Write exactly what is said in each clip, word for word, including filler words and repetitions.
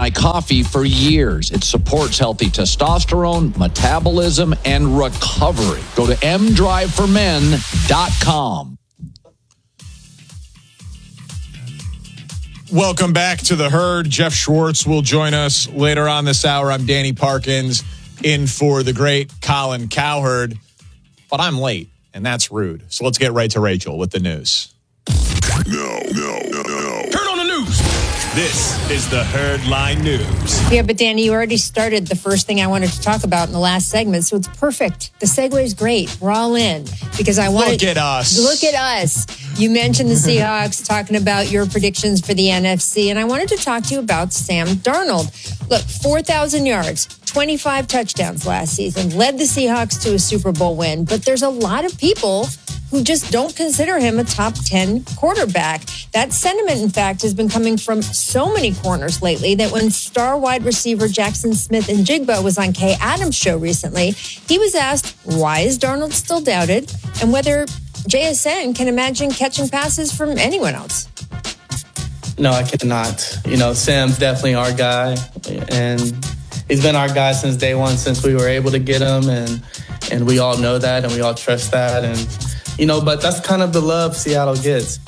my coffee for years. It supports healthy testosterone, metabolism, and recovery. Go to m drive for men dot com. Welcome back to the Herd. Jeff Schwartz will join us later on this hour. I'm Danny Parkins, in for the great Colin Cowherd. But I'm late, and that's rude. So let's get right to Rachel with the news. No, no, no, no. Turn on the news. This is the Herd Line News. Yeah, but Danny, you already started the first thing I wanted to talk about in the last segment, so it's perfect. The segue is great. We're all in because I wanted. Look at us. Look at us. You mentioned the Seahawks, talking about your predictions for the N F C, and I wanted to talk to you about Sam Darnold. Look, four thousand yards, twenty-five touchdowns last season, led the Seahawks to a Super Bowl win, but there's a lot of people who just don't consider him a top ten quarterback. That sentiment, in fact, has been coming from so many corners lately that when star wide receiver Jackson Smith and Jigba was on Kay Adams' show recently, he was asked, why is Darnold still doubted, and whether J S N can imagine catching passes from anyone else. No, I cannot. You know, Sam's definitely our guy, and he's been our guy since day one, since we were able to get him, and and we all know that, and we all trust that, and you know, but that's kind of the love Seattle gets.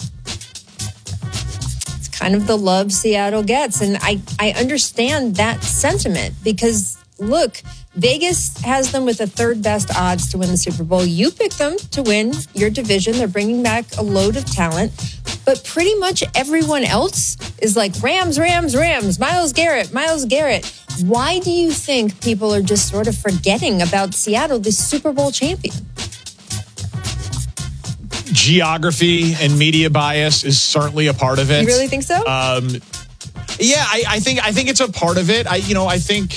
It's kind of the love Seattle gets, and I I understand that sentiment because look, Vegas has them with the third best odds to win the Super Bowl. You picked them to win your division. They're bringing back a load of talent. But pretty much everyone else is like Rams, Rams, Rams, Myles Garrett, Myles Garrett. Why do you think people are just sort of forgetting about Seattle, the Super Bowl champion? Geography and media bias is certainly a part of it. You really think so? Um, yeah, I, I think I think it's a part of it. I, you know, I think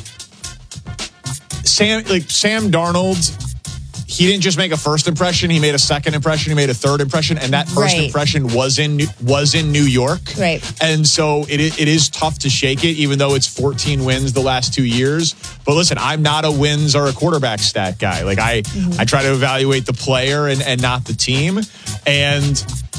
Sam, like Sam Darnold, he didn't just make a first impression. He made a second impression. He made a third impression, and that first right. impression was in was in New York. Right. And so it it is tough to shake it, even though it's fourteen wins the last two years. But listen, I'm not a wins or a quarterback stat guy. Like I mm-hmm. I try to evaluate the player and and not the team. And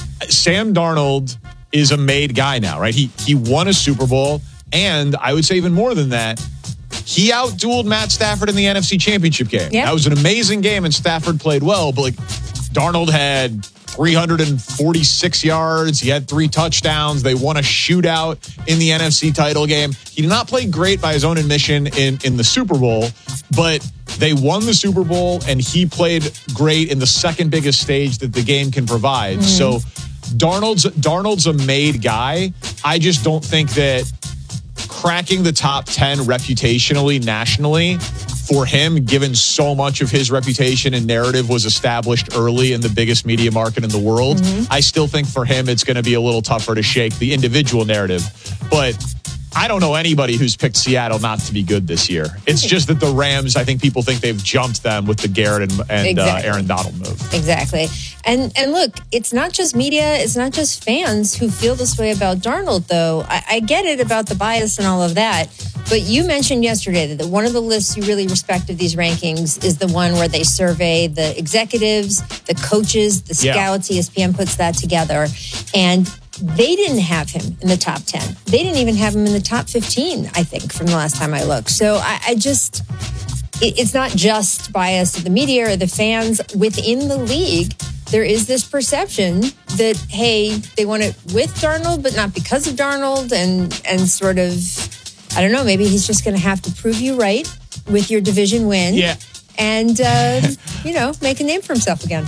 Sam Darnold is a made guy now, right? He he won a Super Bowl, and I would say even more than that, he outdueled Matt Stafford in the N F C Championship game. Yep. That was an amazing game, and Stafford played well. But like, Darnold had three hundred forty-six yards. He had three touchdowns. They won a shootout in the N F C title game. He did not play great by his own admission in, in the Super Bowl, but they won the Super Bowl, and he played great in the second biggest stage that the game can provide. Mm. So Darnold's Darnold's a made guy. I just don't think that cracking the top ten reputationally, nationally, for him, given so much of his reputation and narrative was established early in the biggest media market in the world, mm-hmm. I still think for him it's going to be a little tougher to shake the individual narrative. But I don't know anybody who's picked Seattle not to be good this year. It's just that the Rams, I think people think they've jumped them with the Garrett and, and exactly. uh, Aaron Donald move. Exactly. And and look, it's not just media, it's not just fans who feel this way about Darnold, though. I, I get it about the bias and all of that. But you mentioned yesterday that one of the lists you really respect of these rankings is the one where they survey the executives, the coaches, the scouts. Yeah. E S P N puts that together. And they didn't have him in the top ten. They didn't even have him in the top fifteen, I think, from the last time I looked. So I, I just, it, it's not just bias of the media or the fans within the league. There is this perception that, hey, they want it with Darnold, but not because of Darnold, and and sort of, I don't know, maybe he's just going to have to prove you right with your division win. Yeah. And, uh, you know, make a name for himself again.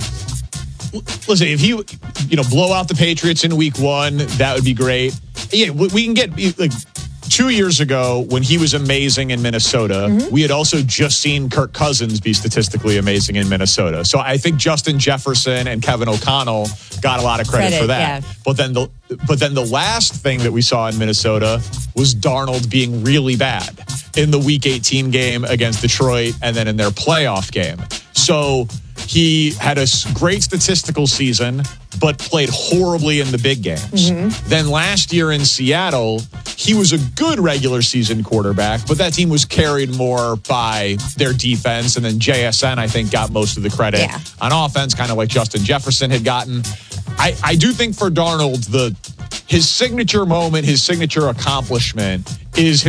Listen, if he, you know, blow out the Patriots in week one, that would be great. Yeah, we can get, like, two years ago when he was amazing in Minnesota, mm-hmm. we had also just seen Kirk Cousins be statistically amazing in Minnesota. So I think Justin Jefferson and Kevin O'Connell got a lot of credit, credit for that. Yeah. But then the but then the last thing that we saw in Minnesota was Darnold being really bad in the Week eighteen game against Detroit and then in their playoff game. So he had a great statistical season, but played horribly in the big games. Mm-hmm. Then last year in Seattle, he was a good regular season quarterback, but that team was carried more by their defense. And then J S N, I think, got most of the credit yeah. on offense, kind of like Justin Jefferson had gotten. I, I do think for Darnold, the his signature moment, his signature accomplishment is